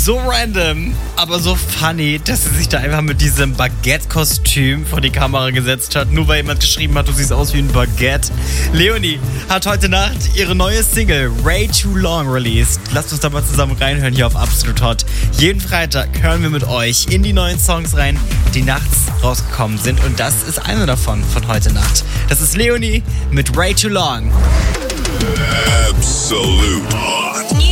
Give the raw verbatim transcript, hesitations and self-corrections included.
So random, aber so funny, dass sie sich da einfach mit diesem Baguette-Kostüm vor die Kamera gesetzt hat, nur weil jemand geschrieben hat, du siehst aus wie ein Baguette. Leonie hat heute Nacht ihre neue Single Way Too Long released. Lasst uns da mal zusammen reinhören hier auf Absolut Hot. Jeden Freitag hören wir mit euch in die neuen Songs rein, die nachts rausgekommen sind. Und das ist einer davon von heute Nacht. Das ist Leonie mit Way Too Long. Absolut Hot.